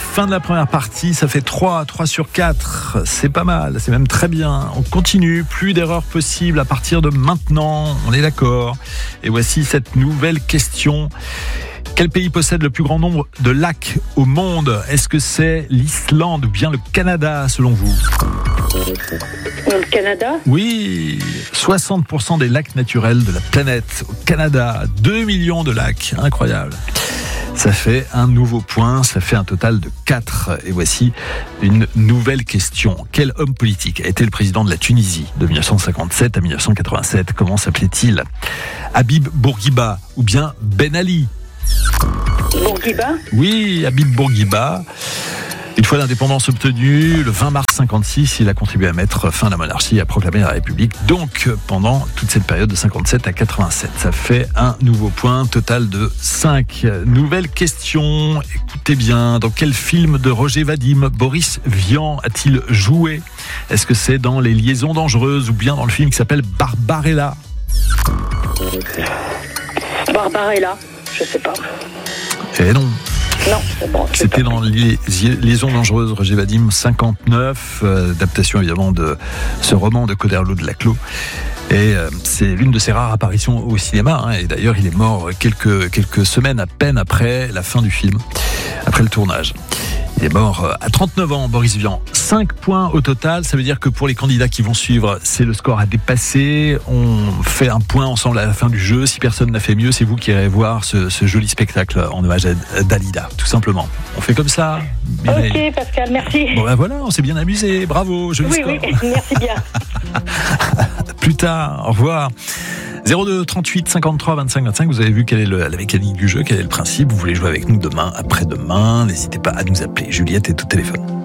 fin de la première partie, ça fait 3 sur 4, c'est pas mal, c'est même très bien. On continue, plus d'erreurs possibles à partir de maintenant, on est d'accord. Et voici cette nouvelle question. Quel pays possède le plus grand nombre de lacs au monde ? Est-ce que c'est l'Islande ou bien le Canada selon vous ? Le Canada ? Oui, 60% des lacs naturels de la planète au Canada, 2 millions de lacs, incroyable. Ça fait un nouveau point, ça fait un total de 4. Et voici une nouvelle question. Quel homme politique a été le président de la Tunisie de 1957 à 1987 ? Comment s'appelait-il ? Habib Bourguiba ou bien Ben Ali ? Bourguiba ? Oui, Habib Bourguiba. Une fois l'indépendance obtenue, le 20 mars 56, il a contribué à mettre fin à la monarchie et à proclamer la République. Donc, pendant toute cette période de 57 à 87, ça fait un nouveau point, total de 5. Nouvelle question, écoutez bien, dans quel film de Roger Vadim Boris Vian a-t-il joué ? Est-ce que c'est dans Les Liaisons dangereuses ou bien dans le film qui s'appelle Barbarella ? Barbarella, je sais pas. Eh non. Non, c'est bon. C'était dans Les Liaisons dangereuses, Roger Vadim, 59, adaptation évidemment de ce roman de Coderlo de Laclos. Et c'est l'une de ses rares apparitions au cinéma. Et d'ailleurs, il est mort quelques semaines à peine après la fin du film, après le tournage. Il est mort à 39 ans, Boris Vian. 5 points au total, ça veut dire que pour les candidats qui vont suivre, c'est le score à dépasser. On fait un point ensemble à la fin du jeu. Si personne n'a fait mieux, c'est vous qui irez voir ce joli spectacle en hommage à Dalida, tout simplement. On fait comme ça, Mireille. Ok, Pascal, merci. Bon ben voilà, on s'est bien amusé, bravo, joli score. Oui, merci bien. Plus tard, au revoir. 02 38 53 25 25, vous avez vu quelle est la mécanique du jeu, quel est le principe. Vous voulez jouer avec nous demain, après-demain, n'hésitez pas à nous appeler. Juliette est au téléphone.